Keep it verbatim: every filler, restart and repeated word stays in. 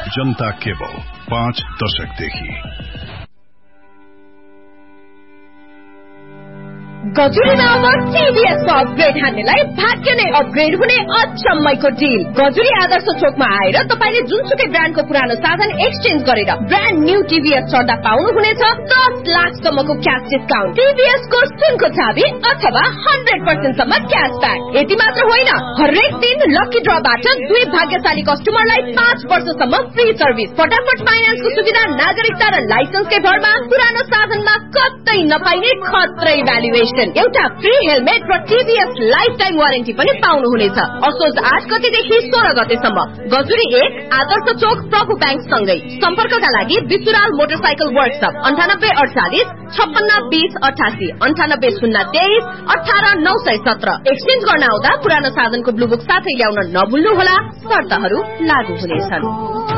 जनता cable पाँच दशकदेखि। गजुरीमा अब टिभीएस को अपग्रेड हान्नेलाई भाग्य नै अपग्रेड हुने अचम्मैको डिल। गजुरी आदर्श चोकमा आएर तपाईले जुनसुकै ब्रान्डको पुरानो साधन एक्सचेन्ज गरेर ब्रान्ड न्यू टिभीएस चढ्दा पाउनुहुनेछ दस लाख सम्मको क्याश डिस्काउन्ट, टिभीएस को सुनको चाबी अथवा हन्ड्रेड पर्सेन्ट सम्म क्यासब्याक। यति मात्र होइन, हरेक दिन लकी ड्रबाट दुई भाग्यशाली कस्टमरलाई पाँच वर्षसम्म फ्री सर्भिस, फटाफट फाइनान्सको सुविधा, नागरिकता र लाइसेन्सकै भरमा पुरानो साधनमा कतै नपाइने खत्रै भ्यालुएसन, एउटा फ्री हेलमेट र टिभीएस लाइफ टाइम वारेन्टी पनि पाउनुहुनेछ। असोज आठ गतेदेखि सोह्र गतेसम्म गजुरी एक आदर्श चोक प्रभु ब्याङ्क सँगै। सम्पर्कका लागि विसुराल मोटरसाइकल वर्कशप अन्ठानब्बे अडचालिस छप्पन्न बीस अठासी अन्ठानब्बे शून्य तेइस अठार नौ सय सत्र। एक्सचेन्ज गर्न आउँदा पुरानो साधनको ब्लू बुक साथै ल्याउन नभुल्नुहोला, शर्तहरू लागू हुनेछन्।